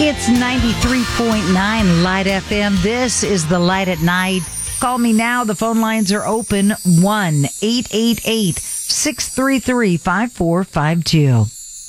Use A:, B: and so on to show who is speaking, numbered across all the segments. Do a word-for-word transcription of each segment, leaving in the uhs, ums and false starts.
A: It's ninety-three point nine Light F M. This is the Light at Night. Call me now. The phone lines are open. one eight eight eight, six three three, five four five two.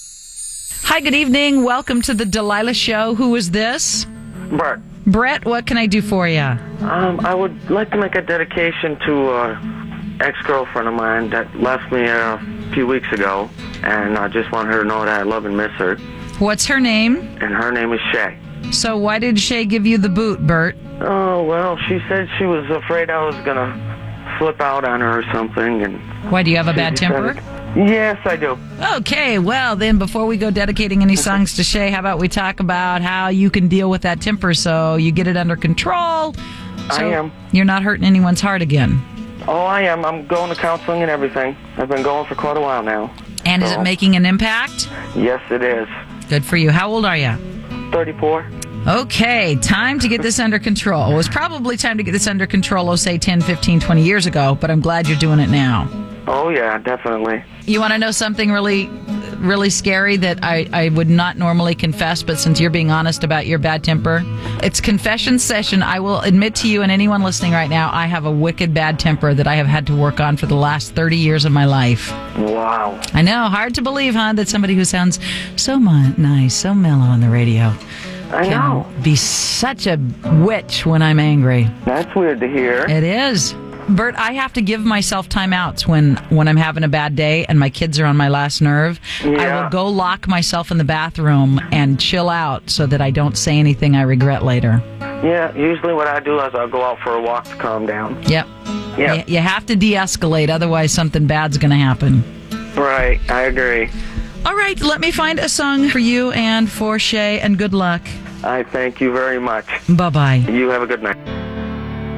A: Hi, good evening. Welcome to the Delilah Show. Who is this?
B: Brett.
A: Brett, what can I do for you?
B: Um, I would like to make a dedication to an ex-girlfriend of mine that left me a few weeks ago, and I just want her to know that I love and miss her.
A: What's her name?
B: And her name is Shay.
A: So why did Shay give you the boot, Bert?
B: Oh, well, she said she was afraid I was going to flip out on her or something. And
A: Why, do you have a bad temper?
B: Yes, I do.
A: Okay, well, then before we go dedicating any songs to Shay, how about we talk about how you can deal with that temper so you get it under control? So
B: I am.
A: You're not hurting anyone's heart again.
B: Oh, I am. I'm going to counseling and everything. I've been going for quite a while now.
A: And
B: so.
A: Is it making an impact?
B: Yes, it is.
A: Good for you. How old are you?
B: thirty-four.
A: Okay, time to get this under control. It was probably time to get this under control, oh, say ten, fifteen, twenty years ago, but I'm glad you're doing it now.
B: Oh, yeah, definitely.
A: You want to know something really, really scary that I, I would not normally confess, but since you're being honest about your bad temper, it's confession session. I will admit to you and anyone listening right now, I have a wicked bad temper that I have had to work on for the last thirty years of my life.
B: Wow.
A: I know, hard to believe, huh, that somebody who sounds so mo- nice, so mellow on the radio
B: I
A: can
B: know.
A: be such a witch when I'm angry.
B: That's weird to hear.
A: It is. Bert, I have to give myself timeouts when, when I'm having a bad day and my kids are on my last nerve.
B: Yeah.
A: I will go lock myself in the bathroom and chill out so that I don't say anything I regret later.
B: Yeah, usually what I do is I'll go out for a walk to calm down.
A: Yep.
B: Yep.
A: You, you have to de-escalate, otherwise something bad's going to happen.
B: Right, I agree.
A: All right, let me find a song for you and for Shay, and good luck.
B: I thank you very much.
A: Bye-bye.
B: You have a good night.